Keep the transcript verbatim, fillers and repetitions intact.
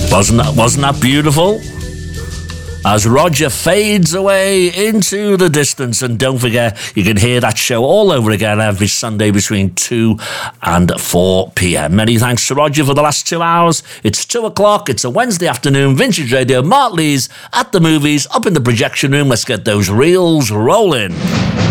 Wasn't that, wasn't that beautiful? As Roger fades away into the distance. And don't forget, you can hear that show all over again every Sunday between two and four p.m. Many thanks to Roger for the last two hours. It's two o'clock. It's a Wednesday afternoon. Vintage Radio. Mark Lees at the movies, up in the projection room. Let's get those reels rolling.